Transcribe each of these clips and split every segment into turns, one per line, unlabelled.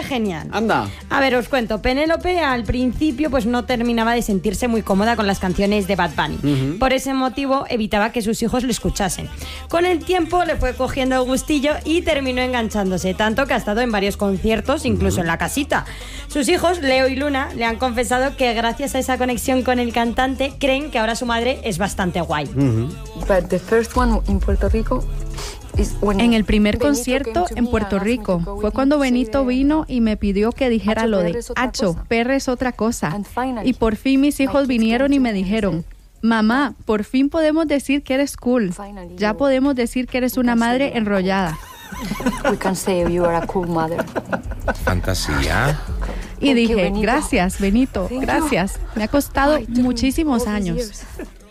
genial.
Anda.
A ver, os cuento. Penélope al principio pues no terminaba de sentirse muy cómoda con las canciones de Bad Bunny. Por ese motivo evitaba que sus hijos lo escuchasen. Con el tiempo le fue cogiendo el gustillo y terminó enganchándose, tanto que ha estado en varios conciertos, incluso en la casita. Sus hijos, Leo y Luna, le han confesado que gracias a esa conexión con el cantante creen que ahora su madre es bastante guay.
But the first one in Puerto Rico is when
En el primer
Benito
concierto
came to
en
me
Puerto
and asked me
Rico
to go
fue
with
cuando
him to
Benito
say,
vino y me pidió que dijera
Acho,
lo
perre
de
es otra
Acho,
cosa.
perre es otra cosa.
And finally,
Y por fin mis hijos
my kids
vinieron
came
y
to
me
me and
dijeron,
said,
mamá, por fin podemos decir que eres cool.
Finally,
Ya
you-
podemos decir que eres
we
una
can say
madre
you are
enrollada.
we can say you are a cool mother.
Fantasía.
Y
Thank you,
dije,
Benito.
gracias, Benito,
Thank you.
gracias. Me ha costado
Ay, tú,
muchísimos
all these
años.
years.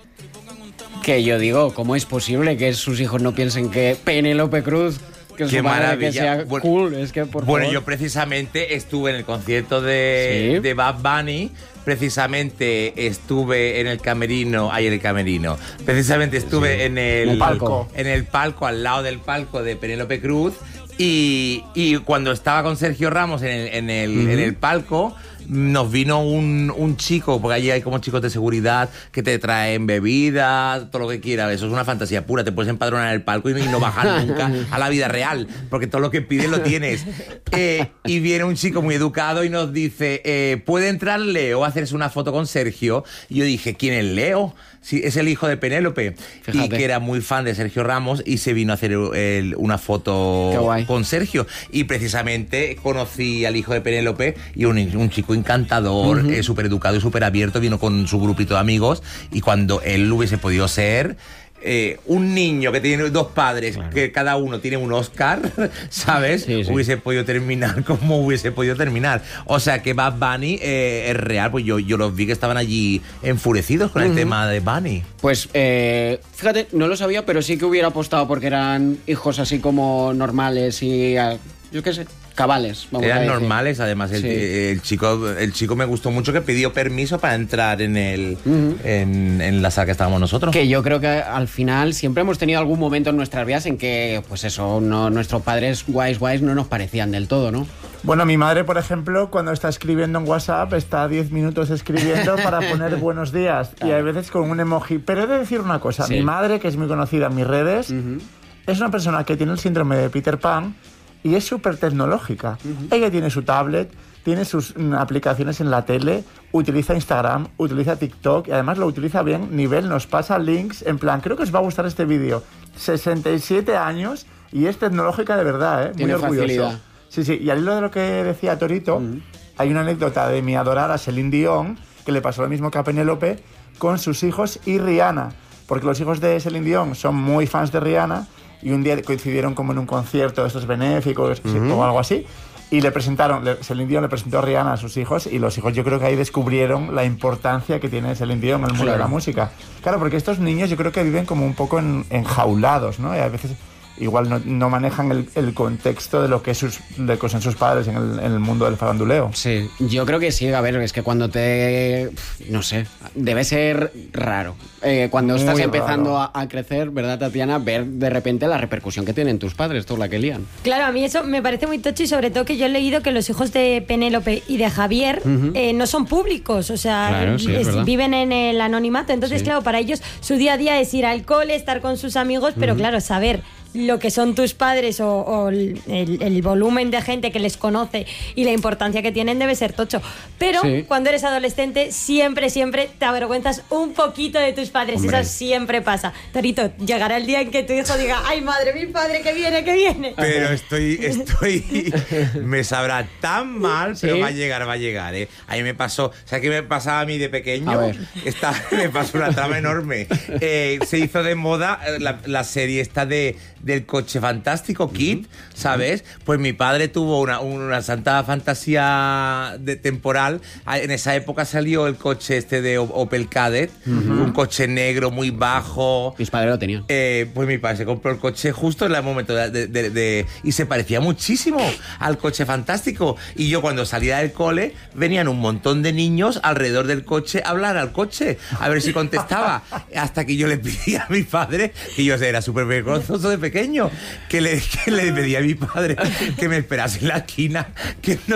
Que yo digo, ¿cómo es posible que sus hijos no piensen que Penélope Cruz, que es
Qué
su madre, que
maravilla.
sea
Bueno,
cool? Es que, por
Bueno,
favor.
yo precisamente estuve en el concierto de,
Sí.
de Bad Bunny. Precisamente estuve en el camerino, precisamente estuve en el
palco.
en el palco, al lado del palco de Penélope Cruz. Y cuando estaba con Sergio Ramos en el palco, nos vino un chico, porque allí hay como chicos de seguridad que te traen bebidas, todo lo que quieras. Eso es una fantasía pura. Te puedes empadronar en el palco y no bajar nunca a la vida real, porque todo lo que pides lo tienes. Y viene un chico muy educado y nos dice, ¿puede entrar Leo a hacerse una foto con Sergio? Y yo dije, ¿quién es Leo? Sí, es el hijo de Penélope.
Fíjate.
Y que era muy fan de Sergio Ramos y se vino a hacer una
Qué
foto
guay.
con Sergio. Y precisamente conocí al hijo de Penélope y un chico encantador, súper educado y súper abierto. Vino con su grupito de amigos y cuando él hubiese podido ser... un niño que tiene dos padres, que cada uno tiene un Oscar, ¿sabes?
Sí, sí.
Hubiese podido terminar como hubiese podido terminar. O sea que Bad Bunny es real, pues yo los vi que estaban allí enfurecidos con el tema de Bunny.
Pues fíjate, no lo sabía, pero sí que hubiera apostado porque eran hijos así como normales y, yo qué sé, cabales. Vamos a
Eran
decir.
normales, además
Sí.
el chico me gustó mucho, que pidió permiso para entrar en la sala que estábamos nosotros.
Que yo creo que al final siempre hemos tenido algún momento en nuestras vidas en que, pues eso, nuestros padres guays no nos parecían del todo, ¿no?
Bueno, mi madre, por ejemplo, cuando está escribiendo en WhatsApp, está 10 minutos escribiendo para poner buenos días. Y a veces con un emoji. Pero he de decir una cosa.
Sí.
Mi madre, que es muy conocida en mis redes, es una persona que tiene el síndrome de Peter Pan y es súper tecnológica. Ella tiene su tablet, tiene sus aplicaciones en la tele, utiliza Instagram, utiliza TikTok y además lo utiliza bien. Nivel nos pasa links en plan, creo que os va a gustar este vídeo. 67 años y es tecnológica de verdad, ¿eh?
Tiene
Muy orgulloso.
facilidad.
Sí, y al hilo de lo que decía Torito, hay una anécdota de mi adorada Celine Dion, que le pasó lo mismo que a Penélope, con sus hijos y Rihanna. Porque los hijos de Celine Dion son muy fans de Rihanna y un día coincidieron como en un concierto de estos benéficos o algo así. Y Celine Dion le presentó a Rihanna a sus hijos y los hijos yo creo que ahí descubrieron la importancia que tiene Celine Dion en el mundo de la música. Claro, porque estos niños yo creo que viven como un poco enjaulados, ¿no? Y a veces igual no manejan el contexto de lo que son sus padres en el mundo del faranduleo.
Sí, yo creo que sí. A ver, es que cuando no sé, debe ser raro. Cuando
Muy
estás empezando
raro.
a crecer, ¿verdad, Tatiana? Ver de repente la repercusión que tienen tus padres, toda la que lían.
Claro, a mí eso me parece muy tocho y sobre todo que yo he leído que los hijos de Penélope y de Javier no son públicos, o sea,
Claro, sí, es verdad.
viven en el anonimato. Entonces,
Sí.
claro, para ellos su día a día es ir al cole, estar con sus amigos, pero claro, saber lo que son tus padres o el volumen de gente que les conoce y la importancia que tienen debe ser tocho. Pero
Sí.
cuando eres adolescente siempre te avergüenzas un poquito de tus padres.
Hombre.
Eso siempre pasa. Torito, llegará el día en que tu hijo diga, ay madre, mi padre que viene.
Pero me sabrá tan mal, pero
¿Sí?
va a llegar, ¿eh? A mí me pasó, ¿sabes qué me pasaba a mí de pequeño?
A ver.
Me pasó una trama enorme. Se hizo de moda la serie esta del coche fantástico, Kid, ¿sabes? Pues mi padre tuvo una santa fantasía temporal. En esa época salió el coche este de Opel Kadett, un coche negro muy bajo.
Mis padres lo tenían.
Pues mi padre se compró el coche justo en el momento y se parecía muchísimo al coche fantástico. Y yo cuando salía del cole venían un montón de niños alrededor del coche a hablar al coche, a ver si contestaba. Hasta que yo le pedí a mi padre, que yo era súper vergonzoso de pequeño, que le pedí a mi padre que me esperase en la esquina, que no